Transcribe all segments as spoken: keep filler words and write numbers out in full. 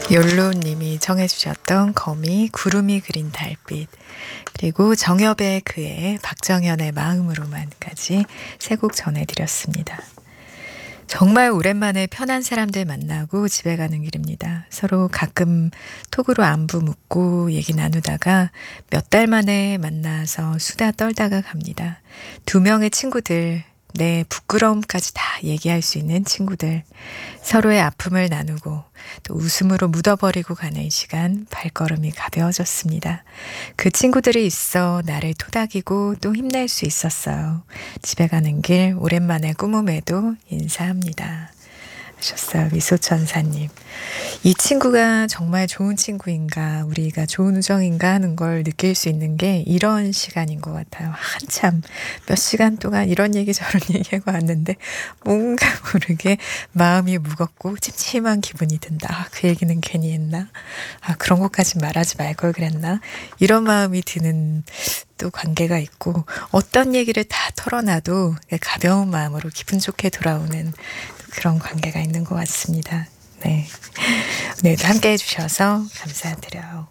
욜로님이 청해주셨던 거미 구름이 그린 달빛, 그리고 정엽의 그의 박정현의 마음으로만까지 세 곡 전해드렸습니다. 정말 오랜만에 편한 사람들 만나고 집에 가는 길입니다. 서로 가끔 톡으로 안부 묻고 얘기 나누다가 몇 달 만에 만나서 수다 떨다가 갑니다. 두 명의 친구들, 내 부끄러움까지 다 얘기할 수 있는 친구들, 서로의 아픔을 나누고 또 웃음으로 묻어버리고 가는 시간, 발걸음이 가벼워졌습니다. 그 친구들이 있어 나를 토닥이고 또 힘낼 수 있었어요. 집에 가는 길 오랜만에 꾸밈에도 인사합니다. 하셨어요. 미소천사님. 이 친구가 정말 좋은 친구인가, 우리가 좋은 우정인가 하는 걸 느낄 수 있는 게 이런 시간인 것 같아요. 한참 몇 시간 동안 이런 얘기 저런 얘기하고 왔는데 뭔가 모르게 마음이 무겁고 찜찜한 기분이 든다. 아, 그 얘기는 괜히 했나? 아, 그런 것까지 말하지 말 걸 그랬나? 이런 마음이 드는 또 관계가 있고, 어떤 얘기를 다 털어놔도 가벼운 마음으로 기분 좋게 돌아오는 그런 관계가 있는 것 같습니다. 네. 오늘도 함께 해주셔서 감사드려요.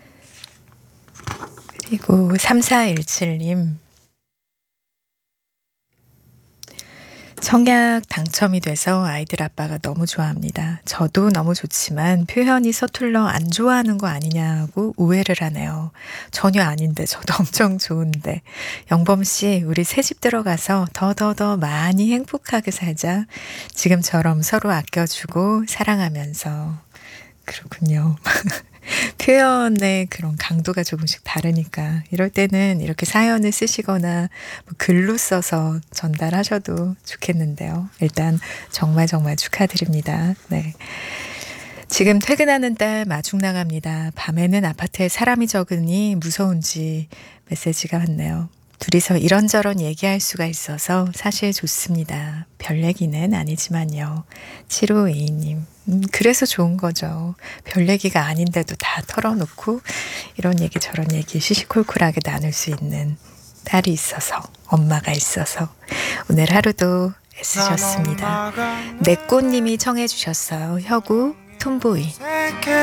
그리고 삼사일칠님. 청약 당첨이 돼서 아이들 아빠가 너무 좋아합니다. 저도 너무 좋지만 표현이 서툴러 안 좋아하는 거 아니냐고 오해를 하네요. 전혀 아닌데 저도 엄청 좋은데. 영범씨, 우리 새집 들어가서 더 더 더 많이 행복하게 살자. 지금처럼 서로 아껴주고 사랑하면서. 그렇군요. 표현의 그런 강도가 조금씩 다르니까 이럴 때는 이렇게 사연을 쓰시거나 뭐 글로 써서 전달하셔도 좋겠는데요. 일단 정말 정말 축하드립니다. 네. 지금 퇴근하는 딸 마중 나갑니다. 밤에는 아파트에 사람이 적으니 무서운지 메시지가 왔네요. 둘이서 이런저런 얘기할 수가 있어서 사실 좋습니다. 별 얘기는 아니지만요. 칠오이이님. 음, 그래서 좋은 거죠. 별 얘기가 아닌데도 다 털어놓고 이런 얘기 저런 얘기 시시콜콜하게 나눌 수 있는 딸이 있어서, 엄마가 있어서 오늘 하루도 애쓰셨습니다. 내꽃님이 청해 주셨어요. 혁우 톰보이.